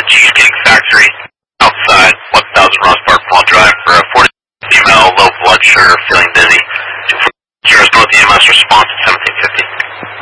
Cheesecake Factory outside 1000 Ross Park Mall Drive for a 40 female, low blood sugar, feeling dizzy. 2 North EMS response at 17